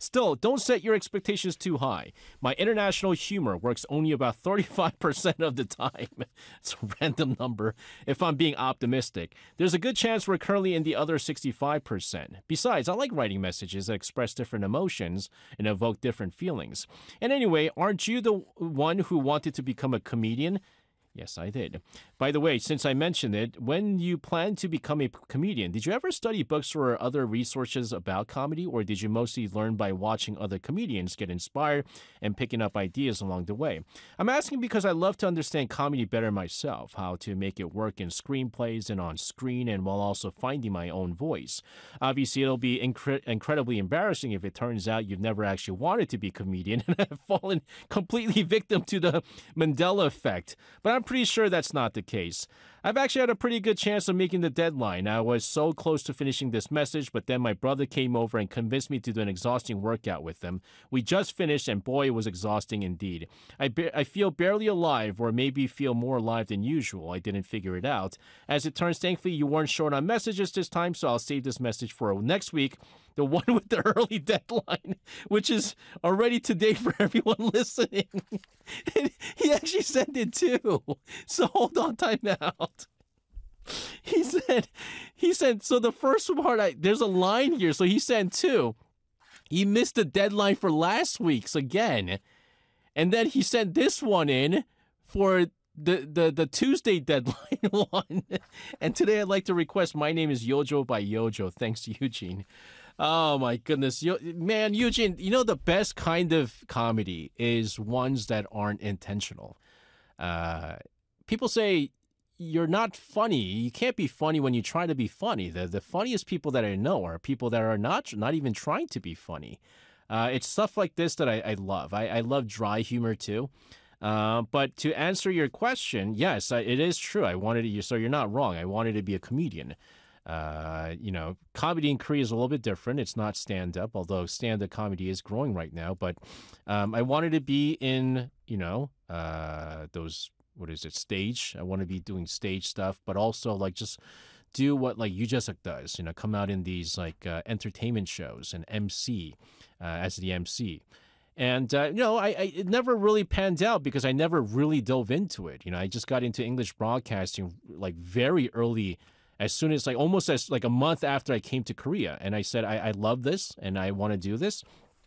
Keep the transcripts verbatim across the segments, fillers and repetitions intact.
Still, don't set your expectations too high. My international humor works only about thirty-five percent of the time. It's a random number if I'm being optimistic. There's a good chance we're currently in the other sixty-five percent. Besides, I like writing messages that express different emotions and evoke different feelings. And anyway, aren't you the one who wanted to become a comedian? Yes, I did. By the way, since I mentioned it, when you plan to become a comedian, did you ever study books or other resources about comedy, or did you mostly learn by watching other comedians get inspired and picking up ideas along the way? I'm asking because I love to understand comedy better myself, how to make it work in screenplays and on screen, and while also finding my own voice. Obviously, it'll be incre- incredibly embarrassing if it turns out you've never actually wanted to be a comedian and have fallen completely victim to the Mandela effect. But I'm pretty sure that's not the case. I've actually had a pretty good chance of making the deadline. I was so close to finishing this message, but then my brother came over and convinced me to do an exhausting workout with him. We just finished, and boy, it was exhausting indeed. I, be- I feel barely alive, or maybe feel more alive than usual. I didn't figure it out. As it turns, thankfully, you weren't short on messages this time, so I'll save this message for next week, the one with the early deadline, which is already today for everyone listening. He actually sent it too. So hold on, time out. He said, he said, so the first part, I, there's a line here. So he sent two. He missed the deadline for last week's again. And then he sent this one in for the, the, the Tuesday deadline one. And today I'd like to request My Name is Yojo by Yojo. Thanks to Eugene. Oh my goodness. Yo, man, Eugene, you know, the best kind of comedy is ones that aren't intentional. Uh, people say you're not funny. You can't be funny when you try to be funny. The the funniest people that I know are people that are not not even trying to be funny. Uh, it's stuff like this that I, I love. I, I love dry humor too. Uh, but to answer your question, yes, I, it is true. I wanted to, so you're not wrong. I wanted to be a comedian. Uh, you know, comedy in Korea is a little bit different. It's not stand-up, although stand-up comedy is growing right now. But um, I wanted to be in, you know, uh, those, what is it, stage. I want to be doing stage stuff, but also like just do what like Yu Jesuk does, you know, come out in these like uh, entertainment shows and M C uh, as the M C. And, uh, you know, I, I it never really panned out because I never really dove into it. You know, I just got into English broadcasting like very early, as soon as like almost as like a month after I came to Korea. And I said, I, I love this and I want to do this.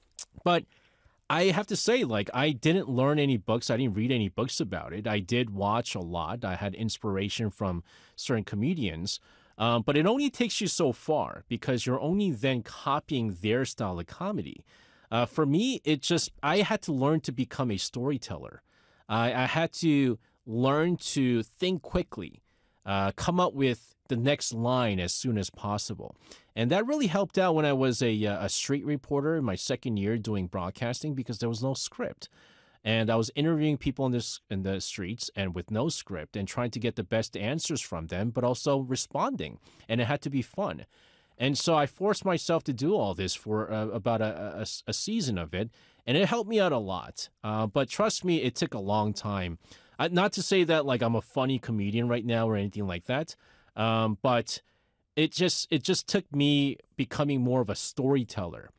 But I have to say, like, I didn't learn any books. I didn't read any books about it. I did watch a lot. I had inspiration from certain comedians. Um, but it only takes you so far because you're only then copying their style of comedy. Uh, for me, it just, I had to learn to become a storyteller. I, I had to learn to think quickly, uh, come up with the next line as soon as possible. And that really helped out when I was a, a street reporter in my second year doing broadcasting because there was no script. And I was interviewing people in, this, in the streets and with no script and trying to get the best answers from them, but also responding. And it had to be fun. And so I forced myself to do all this for uh, about a, a, a season of it, and it helped me out a lot. Uh, but trust me, it took a long time. Uh, not to say that like I'm a funny comedian right now or anything like that, um, but it just it just took me becoming more of a storyteller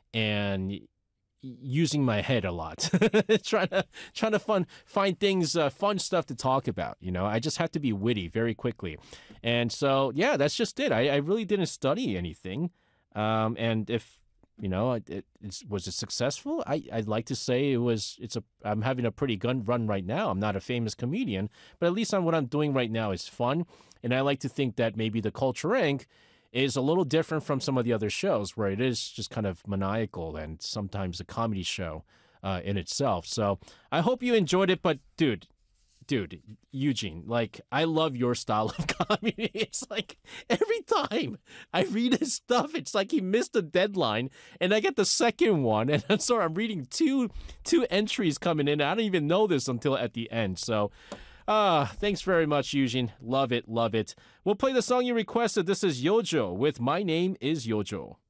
and using my head a lot, trying to trying to fun find things, uh, fun stuff to talk about. You know, I just had to be witty very quickly, and so yeah, that's just it. I, I really didn't study anything, um, and if you know, it, it it's, was it successful? I I'd like to say it was. It's a I'm having a pretty good run right now. I'm not a famous comedian, but at least on what I'm doing right now is fun, and I like to think that maybe the Culture Incorporated is a little different from some of the other shows where it is just kind of maniacal and sometimes a comedy show uh, in itself. So I hope you enjoyed it. But dude, dude, Eugene, like I love your style of comedy. It's like every time I read his stuff, it's like he missed a deadline and I get the second one. And I'm sorry, I'm reading two, two entries coming in. I don't even know this until at the end. So Ah, uh, thanks very much, Eugene. Love it, love it. We'll play the song you requested. This is Yojo with My Name is Yojo.